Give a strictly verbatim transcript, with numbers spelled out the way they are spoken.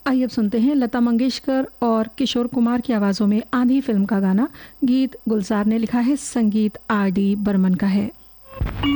आइए अब सुनते हैं लता मंगेशकर और किशोर कुमार की आवाज़ों में आंधी फिल्म का गाना। गीत गुलजार ने लिखा है, संगीत आर डी बर्मन का है।